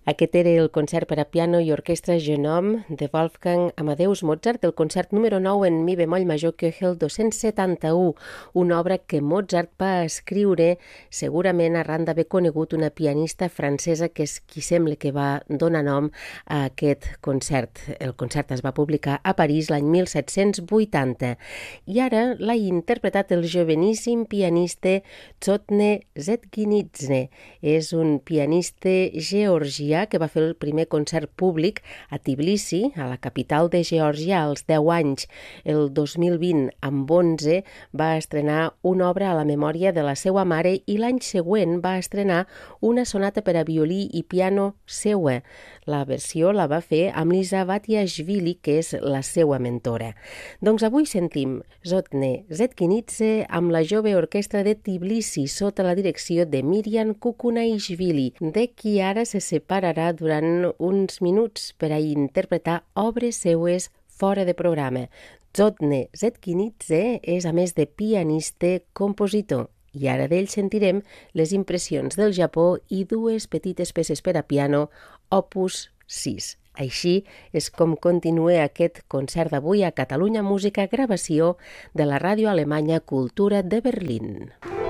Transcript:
Aquest era el concert per a piano i orquestra Jeune Homme de Wolfgang Amadeus Mozart, el concert número 9 en mi bemoll major Köchel 271, una obra que Mozart va escriure segurament arran d'haver conegut una pianista francesa que és qui sembla que va donar nom a aquest concert. El concert es va publicar a París l'any 1780 i ara l'ha interpretat el joveníssim pianista Zsotne Zedginidze. És un pianista georgià que va fer el primer concert públic a Tbilisi, a la capital de Geòrgia, als 10 anys. El 2020, amb 11, va estrenar una obra a la memòria de la seva mare i l'any següent va estrenar una sonata per a violí i piano seua. La versió la va fer amb Lisa Batiashvili, que és la seva mentora. Doncs avui sentim Zsotne Zedginidze amb la jove orquestra de Tbilisi sota la direcció de Miriam Kukunaishvili, de qui ara se separarà durant uns minuts per a interpretar obres seues fora de programa. Zsotne Zedginidze és, a més de pianista, compositor. I ara d'ell sentirem les impressions del Japó i dues petites peces per a piano, opus 6. Així és com continua aquest concert d'avui a Catalunya Música, gravació de la ràdio alemanya Cultura de Berlín.